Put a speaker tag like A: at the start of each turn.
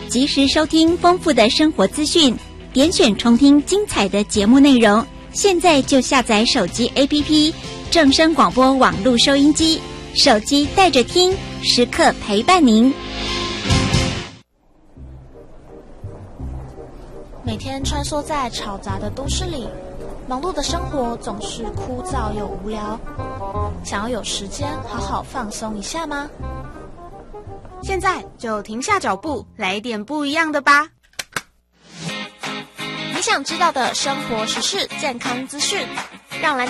A: 及时收听丰富的生活资讯，点选重听精彩的节目内容。现在就下载手机 APP 正声广播网络收音机，手机带着听，时刻陪伴您。
B: 每天穿梭在吵杂的都市里，忙碌的生活总是枯燥又无聊。想要有时间好好放松一下吗？
C: 现在就停下脚步，来点不一样的吧。
B: 你想知道的生活时事、健康资讯，让蓝